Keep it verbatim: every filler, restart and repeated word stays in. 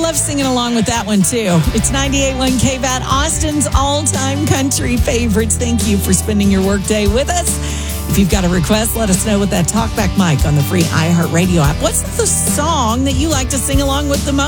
love singing along with that one, too. It's ninety-eight point one K V A T, Austin's all-time country favorites. Thank you for spending your workday with us. If you've got a request, let us know with that talkback mic on the free iHeartRadio app. What's the song that you like to sing along with the most?